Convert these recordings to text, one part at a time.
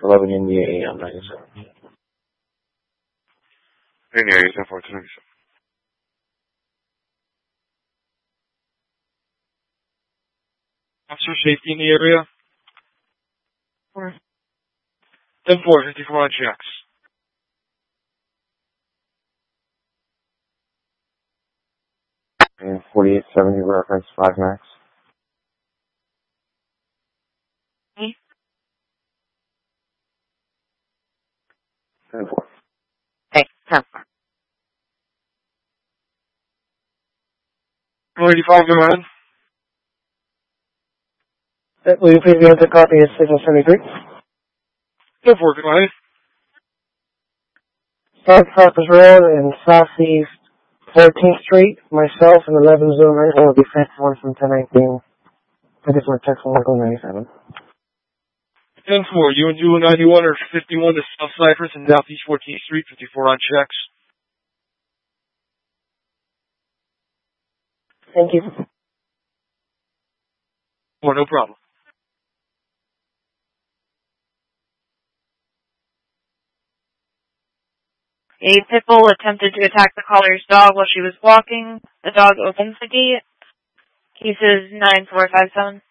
11 India AM 97. India 874 Officer safety in the area. 10-4, 54 on checks. 4870 reference 5 max. Me? 10-4. Hey, 10-4. 185, go ahead. Will you please be able to copy of Signal 73? 10-4, go ahead. South Harper's Road and Southeast 14th Street. Myself and 11 Zoomers will be sent one from 1019. I just want to text from Michael 97. 10-4, you and Duo 91 are 51 to South Cypress and Southeast 14th Street, 54 on checks. Thank you. Oh, no problem. A pit bull attempted to attack the caller's dog while she was walking. The dog opens the gate. Cases 9457.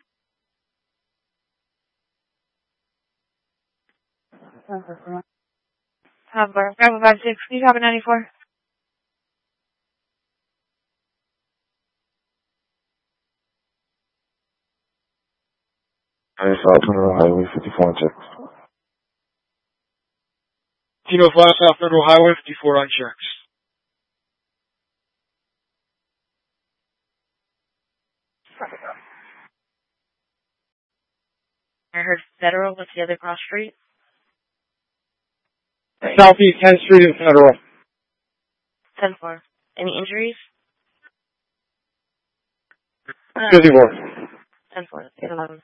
Have Bravo 56. Can you copy 94? I South Federal Highway 54 on checks. Kilo 5 South Federal Highway, 54 on checks. I heard Federal. What's the other cross street? Southeast 10th Street and Federal. 10-4. Any injuries? 54. 10-4. 11.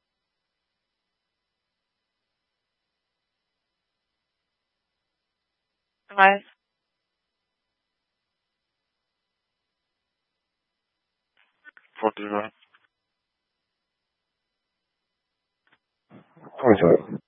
Five. 40. 22.